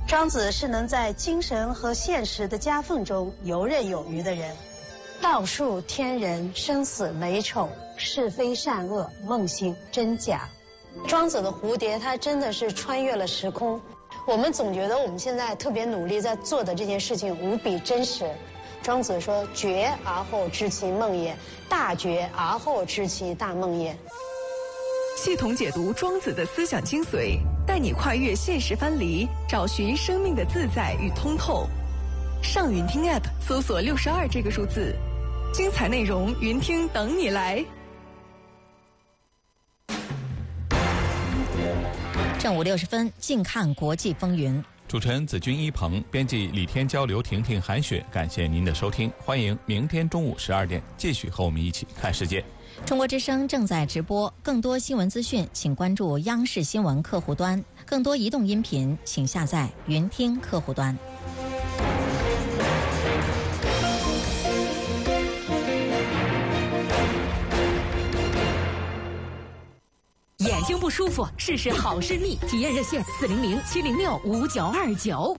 庄子是能在精神和现实的夹缝中游刃有余的人。道术天人，生死雷丑，是非善恶，梦醒真假。庄子的蝴蝶，它真的是穿越了时空。我们总觉得我们现在特别努力在做的这件事情无比真实。庄子说：“觉而后知其梦也，大觉而后知其大梦也。” 系统解读庄子的思想精髓，带你跨越现实藩篱，找寻生命的自在与通透。上云听 App 搜索62这个数字，精彩内容云听等你来。 正午60分，近看国际风云。 主持人子君一鹏，编辑李天交、刘婷婷、韩雪，感谢您的收听，欢迎明天中午12点继续和我们一起看世界。 中国之声正在直播，更多新闻资讯请关注央视新闻客户端，更多移动音频请下载云听客户端。 眼睛不舒服，试试好视力，体验热线400-706-5929。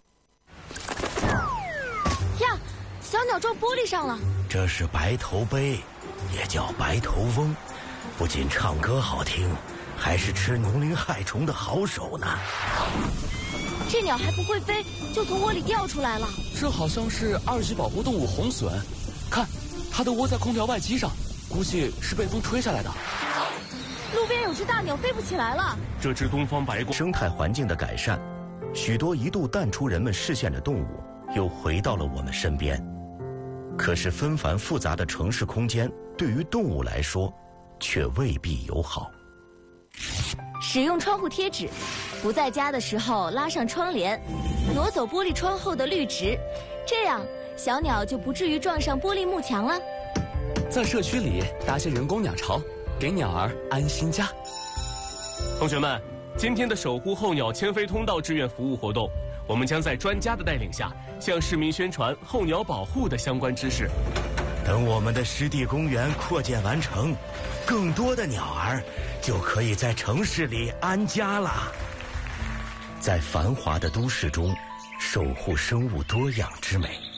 呀，小鸟撞玻璃上了。 这是白头鹎，也叫白头翁，不仅唱歌好听，还是吃农林害虫的好手呢。 这鸟还不会飞，就从窝里掉出来了。 这好像是2级保护动物红隼，看，它都窝在空调外机上，估计是被风吹下来的。 路边有只大鸟飞不起来了。 这只东方白鹳，生态环境的改善，许多一度淡出人们视线的动物又回到了我们身边。可是纷繁复杂的城市空间对于动物来说却未必友好。 使用窗户贴纸，不在家的时候拉上窗帘，挪走玻璃窗后的绿植，这样小鸟就不至于撞上玻璃幕墙了。 在社区里搭些人工鸟巢，给鸟儿安心家。 同学们，今天的守护候鸟迁飞通道志愿服务活动，我们将在专家的带领下，向市民宣传候鸟保护的相关知识。 等我们的湿地公园扩建完成，更多的鸟儿就可以在城市里安家了。在繁华的都市中，守护生物多样之美。